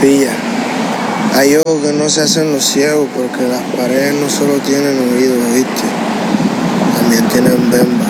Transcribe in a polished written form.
Pilla. Hay ojos que no se hacen los ciegos porque las paredes no solo tienen oídos, ¿viste? También tienen bemba.